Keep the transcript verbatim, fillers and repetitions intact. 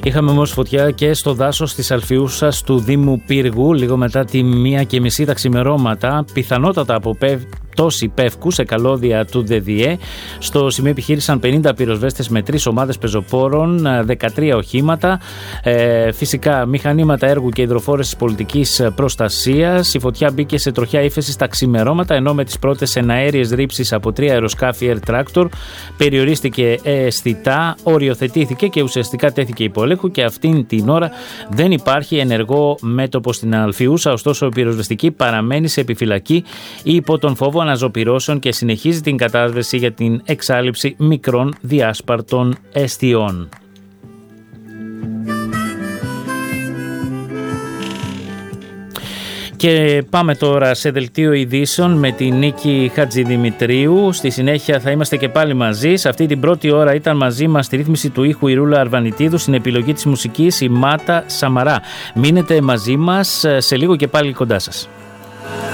Είχαμε όμως φωτιά και στο δάσος της Αλφιούσας του Δήμου Πύργου, λίγο μετά τη μία και μισή τα ξημερώματα, πιθανότατα από πτώση πεύκου σε καλώδια του ΔΔΕ. Στο σημείο επιχείρησαν πενήντα πυροσβέστες με τρεις ομάδες πεζοπόρων, δεκατρία οχήματα, ε, φυσικά μηχανήματα έργου και υδροφόρες της πολιτικής προστασίας. Η φωτιά μπήκε σε τροχιά ύφεση στα ξημερώματα, ενώ με τις πρώτες εναέριες ρήψεις από τρία αεροσκάφη Air Tractor περιορίστηκε αισθητά, οριοθετήθηκε και ουσιαστικά τέθηκε υπό έλεγχο και αυτήν την ώρα δεν υπάρχει ενεργό μέτωπο στην Αλφιούσα. Ωστόσο, η πυροσβεστική παραμένει σε επιφυλακή υπό τον φόβο αναζωπυρώσεων και συνεχίζει την κατάσβεση για την εξάλειψη μικρών διάσπαρτων εστιών. Και πάμε τώρα σε δελτίο ειδήσεων με τη Νίκη Χατζηδημητρίου. Στη συνέχεια θα είμαστε και πάλι μαζί. Σε αυτή την πρώτη ώρα ήταν μαζί μας στη ρύθμιση του ήχου η Ρούλα Αρβανιτίδου, στην επιλογή της μουσικής η Μάτα Σαμαρά. Μείνετε μαζί μας, σε λίγο και πάλι κοντά σας.